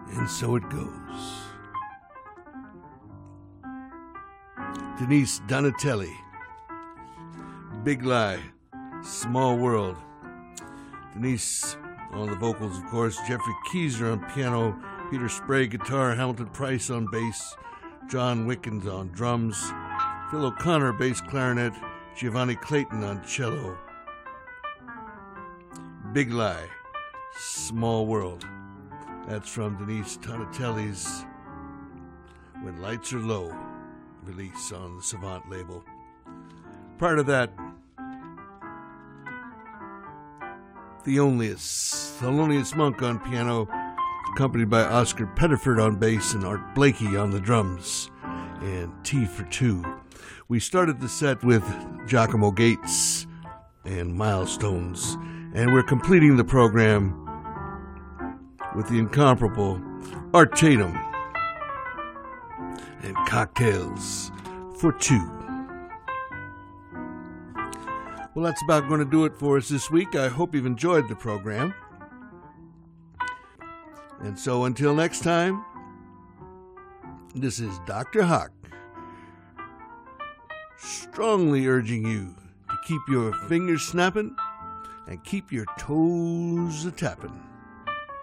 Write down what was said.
And so it goes. Denise Donatelli, Big Lie, Small World. Denise on the vocals, of course. Jeffrey Keyser on piano. Peter Sprague guitar. Hamilton Price on bass. John Wickens on drums. Phil O'Connor bass clarinet. Giovanni Clayton on cello. Big Lie, Small World. That's from Denise Donatelli's When Lights Are Low release on the Savant label. Part of that, Thelonious Monk on piano, accompanied by Oscar Pettiford on bass and Art Blakey on the drums, and Tea for Two. We started the set with Giacomo Gates and Milestones, and we're completing the program with the incomparable Art Tatum and Cocktails for Two. Well, that's about going to do it for us this week. I hope you've enjoyed the program. And so until next time, this is Dr. Hock, strongly urging you to keep your fingers snapping and keep your toes a-tapping.